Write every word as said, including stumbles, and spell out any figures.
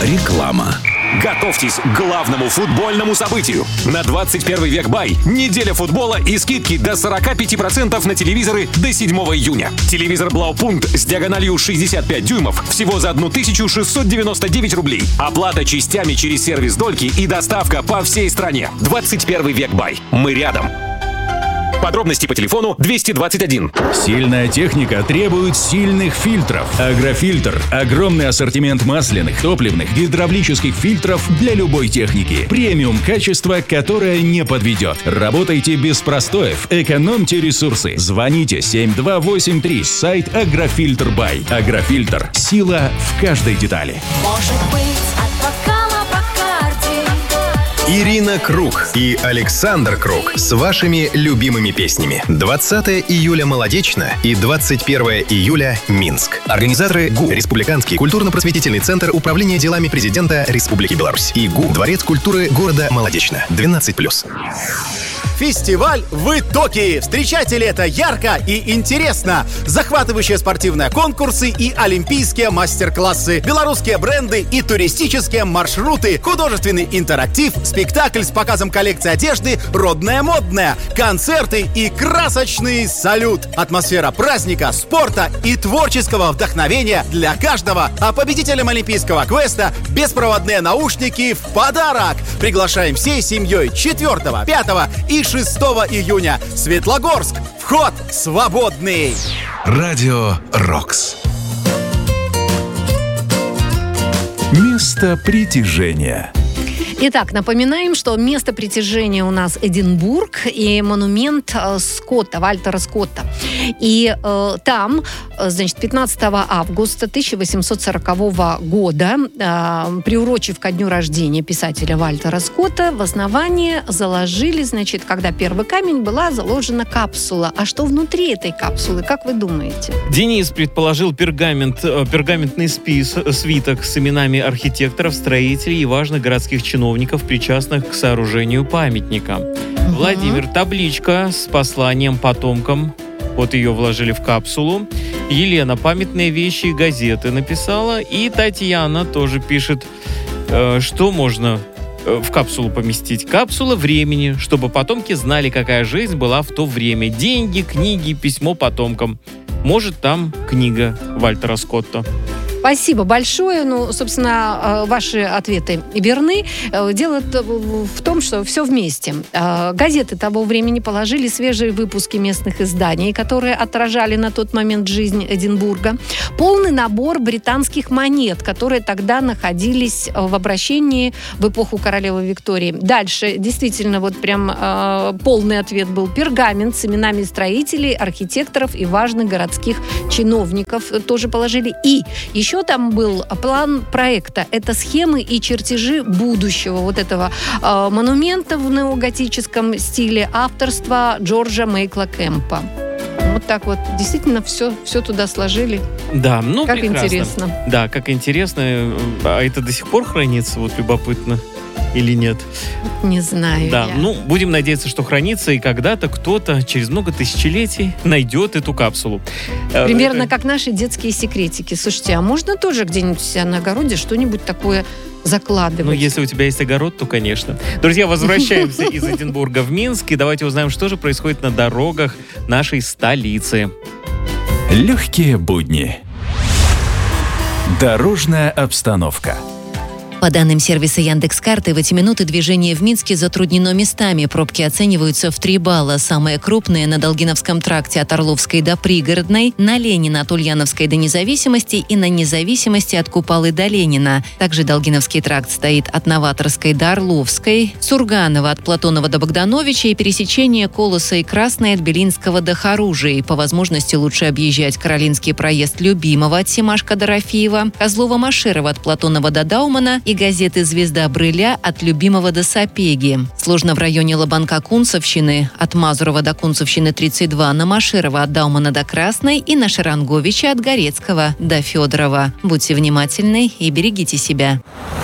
Реклама. Готовьтесь к главному футбольному событию. На двадцать первый век бай. Неделя футбола и скидки до сорок пять процентов на телевизоры до седьмого июня. Телевизор Blaupunkt с диагональю шестьдесят пять дюймов всего за тысячу шестьсот девяносто девять рублей. Оплата частями через сервис Дольки и доставка по всей стране. двадцать первый век бай. Мы рядом. Подробности по телефону двести двадцать один. Сильная техника требует сильных фильтров. Агрофильтр – огромный ассортимент масляных, топливных, гидравлических фильтров для любой техники. Премиум качество, которое не подведет. Работайте без простоев, экономьте ресурсы. Звоните семь два восемь три, сайт Агрофильтр Бай. Агрофильтр – сила в каждой детали. Может быть, от бокала Бакарди. Ирина Круг и Александр Круг с вашими любимыми песнями. двадцатого июля Молодечно и двадцать первого июля Минск. Организаторы ГУ, Республиканский культурно-просветительный центр управления делами президента Республики Беларусь и ГУ, Дворец культуры города Молодечно. двенадцать плюс. Фестиваль в Итоге. Встречайте лето ярко и интересно. Захватывающие спортивные конкурсы и олимпийские мастер-классы, белорусские бренды и туристические маршруты, художественный интерактив, спектакль с показом коллекции одежды «Родная модная», концерты и красочный салют. Атмосфера праздника, спорта и творческого вдохновения для каждого. А победителям олимпийского квеста беспроводные наушники в подарок. Приглашаем всей семьей четвёртого, пятого и шестого июня. Светлогорск. Вход свободный. Радио Рокс. Место притяжения. Итак, напоминаем, что место притяжения у нас Эдинбург и монумент Скотта, Вальтера Скотта. И э, там, значит, пятнадцатого августа тысяча восемьсот сорокового года, э, приурочив ко дню рождения писателя Вальтера Скотта, в основании заложили, значит, когда первый камень, была заложена капсула. А что внутри этой капсулы, как вы думаете? Денис предположил пергамент, пергаментный спис, свиток с именами архитекторов, строителей и важных городских чиновников, причастных к сооружению памятника. Угу. Владимир — табличка с посланием потомкам. Вот ее вложили в капсулу. Елена — памятные вещи и газеты написала. И Татьяна тоже пишет, э, что можно э, в капсулу поместить. Капсула времени, чтобы потомки знали, какая жизнь была в то время. Деньги, книги, письмо потомкам. Может, там книга Вальтера Скотта. Спасибо большое. Ну, собственно, ваши ответы верны. Дело в том, что все вместе. Газеты того времени положили свежие выпуски местных изданий, которые отражали на тот момент жизнь Эдинбурга. Полный набор британских монет, которые тогда находились в обращении в эпоху королевы Виктории. Дальше, действительно, вот прям полный ответ был: пергамент с именами строителей, архитекторов и важных городских чиновников тоже положили. И еще Еще там был план проекта. Это схемы и чертежи будущего вот этого э, монумента в неоготическом стиле авторства Джорджа Мейкла Кэмпа. Вот так вот. Действительно, все, все туда сложили. Да, ну как прекрасно. Интересно. Да, как интересно. А это до сих пор хранится? Вот любопытно. Или нет? Не знаю. Да, я. ну, будем надеяться, что хранится, и когда-то кто-то через много тысячелетий найдет эту капсулу. Примерно как наши детские секретики. Слушайте, а можно тоже где-нибудь у себя на огороде что-нибудь такое закладывать? Ну, если у тебя есть огород, то, конечно. Друзья, возвращаемся из Эдинбурга в Минск, и давайте узнаем, что же происходит на дорогах нашей столицы. Легкие будни. Дорожная обстановка. По данным сервиса Яндекс.Карты, в эти минуты движение в Минске затруднено местами. Пробки оцениваются в три балла. Самые крупные на Долгиновском тракте от Орловской до Пригородной, на Ленина от Ульяновской до Независимости и на Независимости от Купалы до Ленина. Также Долгиновский тракт стоит от Новаторской до Орловской, Сурганова от Платонова до Богдановича и пересечение Колоса и Красной от Белинского до Харужей. По возможности лучше объезжать Каролинский проезд Любимого от Семашка до Рафиева, Козлова-Машерова от Платонова до Даумана и газеты «Звезда Брыля» от Любимого до Сапеги. Сложно в районе Лобанка-Кунцевщины, от Мазурова до Кунцевщины тридцать два, на Машерова от Даумана до Красной и на Шаранговича от Горецкого до Федорова. Будьте внимательны и берегите себя.